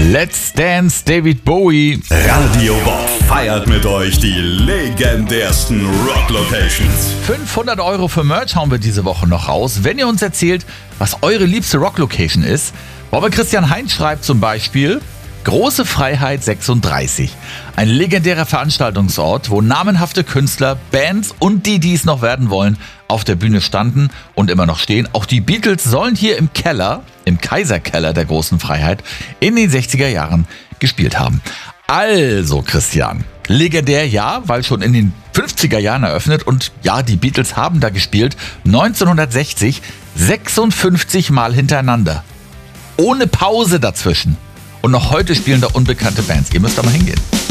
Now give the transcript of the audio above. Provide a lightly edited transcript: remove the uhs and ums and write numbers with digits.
Let's Dance, David Bowie. Radio Bob feiert mit euch die legendärsten Rock-Locations. 500 € für Merch hauen wir diese Woche noch raus, wenn ihr uns erzählt, was eure liebste Rock-Location ist. Bobber Christian Heinz schreibt zum Beispiel: Große Freiheit 36. Ein legendärer Veranstaltungsort, wo namenhafte Künstler, Bands und die es noch werden wollen, auf der Bühne standen und immer noch stehen. Auch die Beatles sollen hier im Keller, im Kaiserkeller der Großen Freiheit, in den 60er Jahren gespielt haben. Also Christian, legendär ja, weil schon in den 50er Jahren eröffnet und ja, die Beatles haben da gespielt. 1960, 56 Mal hintereinander. Ohne Pause dazwischen. Und noch heute spielen da unbekannte Bands. Ihr müsst da mal hingehen.